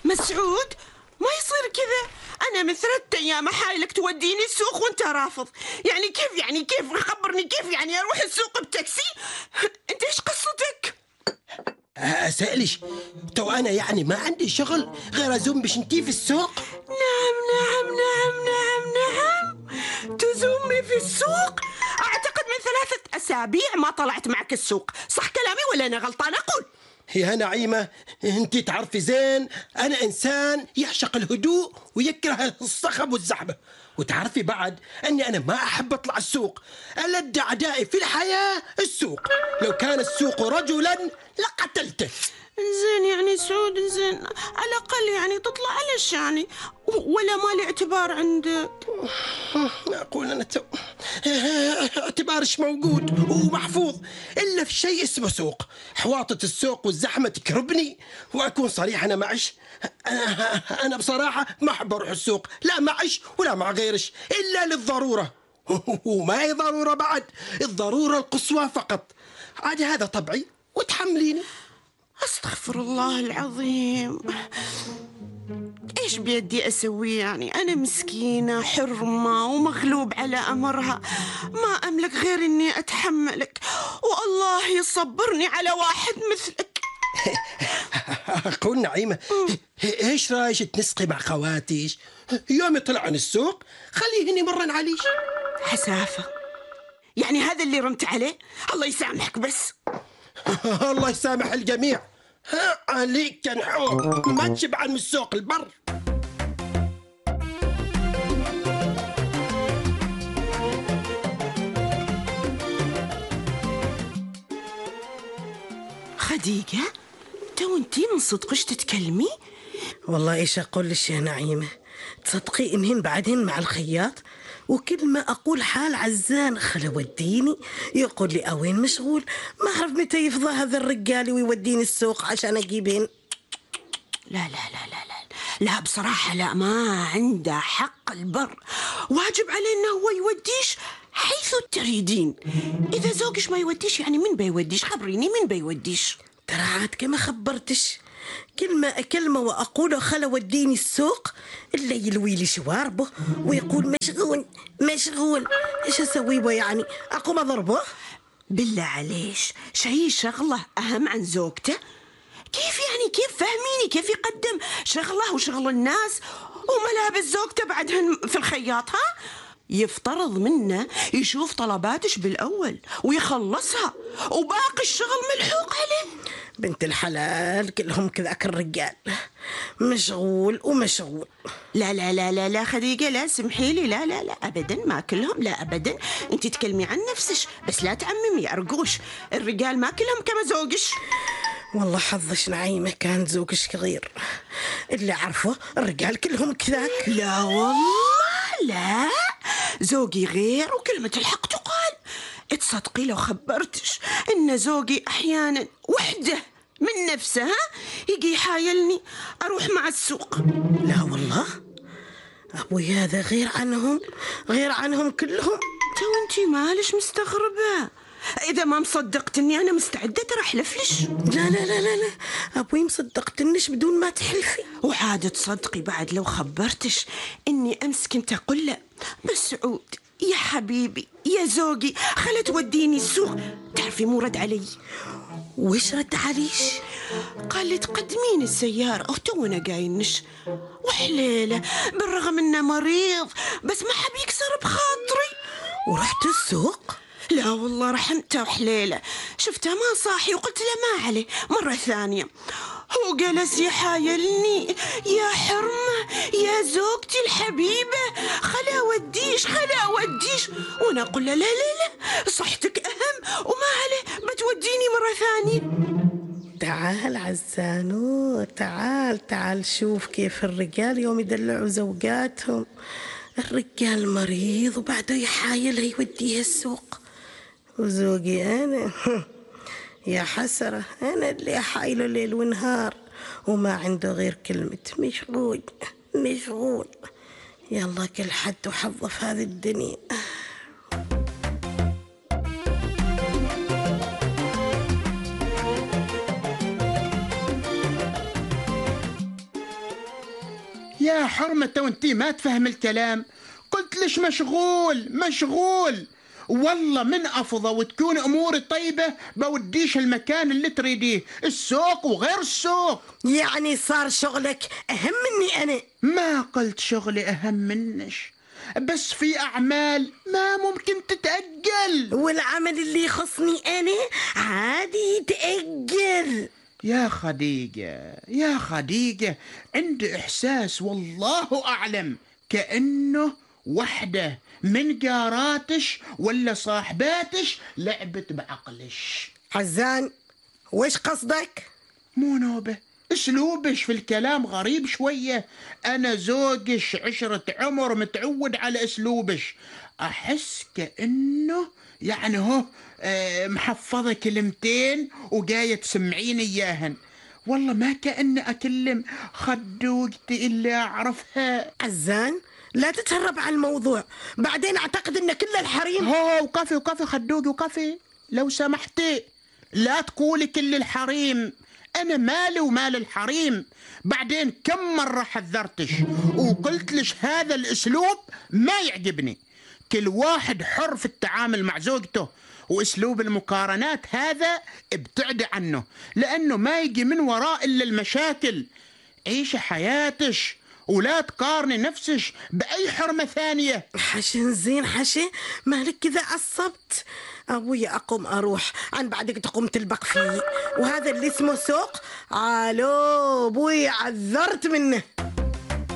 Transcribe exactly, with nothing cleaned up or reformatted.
مسعود ما يصير كذا، أنا من ثلاثة أيام أحايلك توديني السوق وأنت رافض. يعني كيف يعني كيف خبرني كيف يعني أروح السوق بتاكسي؟ أنت إيش قصتك؟ أسألش تو أنا يعني ما عندي شغل غير أزوم باش انتي في السوق؟ نعم نعم نعم نعم نعم تزومي في السوق؟ أعتقد من ثلاثة أسابيع ما طلعت معك السوق، صح كلامي ولا أنا غلطان أقول؟ يا نعيمة انتي تعرفي زين أنا إنسان يعشق الهدوء ويكره الصخب والزحمة، وتعرفي بعد أني أنا ما أحب أطلع السوق. ألد أعدائي في الحياة السوق، لو كان السوق رجلا لقتلته. زين يعني سعود، زين على الأقل يعني تطلع على يعني ولا ما الاعتبار عندك؟ أقول أنا تو اعتبارش موجود ومحفوظ إلا في شيء اسمه سوق. حواطة السوق والزحمة تكربني، وأكون صريح أنا معش، أنا, أنا بصراحة ما أحب أروح السوق، لا معش ولا مع غيرش إلا للضرورة، وما هي ضرورة بعد، الضرورة القصوى فقط. عاد هذا طبعي وتحمليني. أستغفر الله العظيم، إيش بيدي أسوي يعني؟ أنا مسكينة حرمة ومغلوب على أمرها، ما أملك غير أني أتحملك، والله يصبرني على واحد مثلك. أقول نعيمة إيش رايش تنسقي مع خواتيش؟ يوم يطلع عن السوق خليهني مرن عليش. حسافة يعني هذا اللي رمت عليه؟ الله يسامحك بس. الله يسامح الجميع. ها عليك يا نحور، ما تشبع من السوق البر. خديجة تو انتي من صدقش تتكلمي؟ والله ايش اقول لك يا نعيمة، تصدقي انهن بعدين مع الخياط، وكل ما أقول حال عزان خلا وديني يقول لي أوين مشغول، ما أعرف متى يفضى هذا الرجال ويوديني السوق عشان أجيبهن. لا لا لا لا لا لا بصراحة لا، ما عنده حق البر، واجب عليه إنه هو يوديش حيث تريدين. إذا زوجش ما يوديش يعني من بيوديش؟ خبريني من بيوديش؟ ترى عاد كما خبرتش، كلمة كلمة وأقوله خلا وديني السوق إلا يلوي لي شواربه ويقول مشغول مشغول. إيش أسوي يعني؟ أقوم أضربه؟ بالله عليش شيء شغله أهم عن زوجته؟ كيف يعني كيف؟ فهميني كيف يقدم شغله وشغل الناس وملابس زوجته بعدهن في الخياط؟ ها يفترض منه يشوف طلباتش بالأول ويخلصها وباقي الشغل ملحوق عليه. بنت الحلال كلهم كذاك الرجال مشغول ومشغول. لا لا لا لا لا خديجة لا سمحي لي، لا لا لا أبدا ما كلهم، لا أبدا. أنت تكلمي عن نفسك بس لا تعممي أرجوش، الرجال ما كلهم كما زوجش. والله حظش نعيمة كان زوجش صغير، اللي عرفه الرجال كلهم كذاك. لا والله لا، زوجي غير وكلمة الحق تقال. تصدقي لو خبرتش إن زوجي أحيانا وحده من نفسها يجي يحايلني أروح مع السوق. لا والله أبوي هذا غير عنهم، غير عنهم كلهم. تو انتي مالش مستغربة؟ إذا ما مصدقتني أنا مستعدة ترى أحلفلش. لا لا لا لا لا أبوي مصدقتنيش بدون ما تحلفي. وعاد تصدقي بعد لو خبرتش إني أمس كنت أقول له مسعود يا حبيبي يا زوجي خلت توديني السوق، تعرفي مو رد علي؟ وش رد عليش؟ قال لي تقدمين السيارة وتونا قاينش وحليلة، بالرغم إنه مريض بس ما حب يكسر بخاطري. ورحت السوق؟ لا والله رحمته وحليلة، شفته ما صاحي وقلت له ما عليه. مرة ثانية هو جلس يحايلني يا حرمة يا زوجتي الحبيبة خلا وديش خلا وديش، وانا اقول له لا لا لا صحتك اهم وما عليه بتوديني مرة ثانية. تعال عزانو تعال تعال شوف كيف الرجال يوم يدلعوا زوجاتهم. الرجال مريض وبعده يحايلها يوديها السوق، وزوجي أنا يا حسرة أنا اللي أحايله ليل ونهار وما عنده غير كلمة مشغول مشغول. يلا كل حد وحظه في هذه الدنيا. يا حرمة وانتي ما تفهم الكلام. قلت ليش مشغول مشغول، والله من أفضى وتكون أموري طيبة بوديش المكان اللي تريديه، السوق وغير السوق. يعني صار شغلك أهم مني أنا؟ ما قلت شغلي أهم منش، بس في أعمال ما ممكن تتأجل. والعمل اللي يخصني أنا عادي يتأجل. يا خديجة يا خديجة، عندي إحساس والله أعلم كأنه وحدة من جاراتش ولا صاحباتش لعبت بعقلش. عزان، وش قصدك؟ مو نوبة، اسلوبش في الكلام غريب شوية. أنا زوجش عشرة عمر متعود على اسلوبش، أحس كأنه يعني هو آه محفظة كلمتين وجاية تسمعيني إياهن. والله ما كأني أكلم خدوجتي اللي أعرفها. عزان، لا تتهرب عن الموضوع، بعدين أعتقد أن كل الحريم. هو وقفي وقفي خدوجي وقفي لو سمحتي، لا تقولي كل الحريم، أنا مالي ومال الحريم. بعدين كم مرة حذرتش وقلت لش هذا الأسلوب ما يعجبني. كل واحد حر في التعامل مع زوجته، وأسلوب المقارنات هذا ابتعد عنه، لأنه ما يجي من وراء إلا المشاكل. عيش حياتش ولا تقارني نفسش بأي حرمة ثانية. حشن زين حشي، مالك كذا عصبت؟ أبوي أقوم أروح، عن بعدك تقوم تلبق فيه، وهذا اللي اسمه سوق. عالو أبوي عذرت منه.